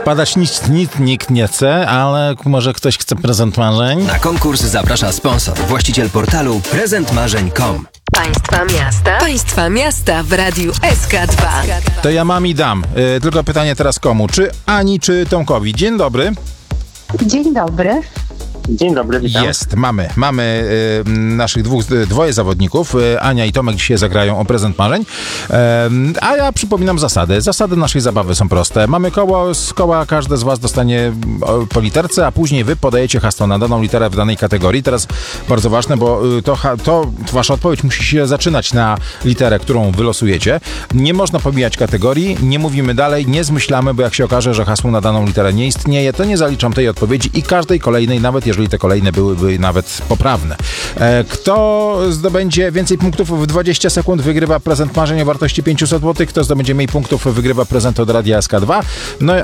Spadać nikt nie chce, ale może ktoś chce prezent marzeń? Na konkurs zaprasza sponsor, właściciel portalu prezentmarzeń.com. Państwa miasta w Radiu SK2. To ja mam i dam. Tylko pytanie teraz komu? Czy Ani, czy Tomkowi? Dzień dobry. Dzień dobry. Dzień dobry, witam. Jest, mamy naszych dwoje zawodników. Ania i Tomek dzisiaj zagrają o prezent marzeń. A ja przypominam zasady. Zasady naszej zabawy są proste. Mamy koło, z koła każdy z was dostanie po literce, a później wy podajecie hasło na daną literę w danej kategorii. Teraz bardzo ważne, bo to wasza odpowiedź musi się zaczynać na literę, którą wylosujecie. Nie można pomijać kategorii, nie mówimy dalej, nie zmyślamy, bo jak się okaże, że hasło na daną literę nie istnieje, to nie zaliczam tej odpowiedzi i każdej kolejnej, nawet jeżeli te kolejne byłyby nawet poprawne. Kto zdobędzie więcej punktów w 20 sekund, wygrywa prezent marzeń o wartości 500 zł. Kto zdobędzie mniej punktów, wygrywa prezent od Radia SK2. No